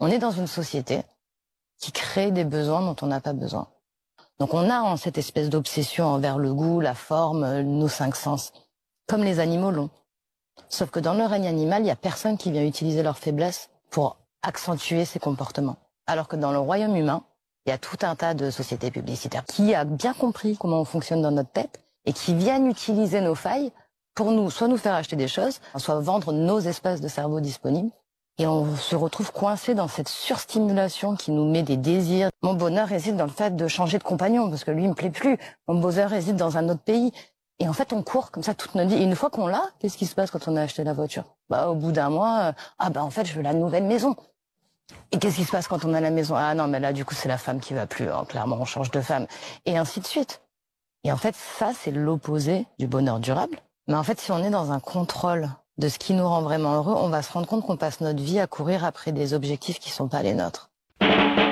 On est dans une société qui crée des besoins dont on n'a pas besoin. Donc on a cette espèce d'obsession envers le goût, la forme, nos cinq sens, comme les animaux l'ont. Sauf que dans le règne animal, il n'y a personne qui vient utiliser leur faiblesse pour accentuer ses comportements. Alors que dans le royaume humain, il y a tout un tas de sociétés publicitaires qui a bien compris comment on fonctionne dans notre tête et qui viennent utiliser nos failles pour soit nous faire acheter des choses, soit vendre nos espaces de cerveau disponibles. Et on se retrouve coincé dans cette surstimulation qui nous met des désirs. Mon bonheur réside dans le fait de changer de compagnon, parce que lui, il me plaît plus. Mon bonheur réside dans un autre pays. Et en fait, on court comme ça toute notre vie. Et une fois qu'on l'a, qu'est-ce qui se passe quand on a acheté la voiture? Au bout d'un mois, en fait, je veux la nouvelle maison. Et qu'est-ce qui se passe quand on a la maison? Ah non, mais là, du coup, c'est la femme qui va plus. Hein. Clairement, on change de femme. Et ainsi de suite. Et en fait, ça, c'est l'opposé du bonheur durable. Mais en fait, si on est dans un contrôle de ce qui nous rend vraiment heureux, on va se rendre compte qu'on passe notre vie à courir après des objectifs qui sont pas les nôtres.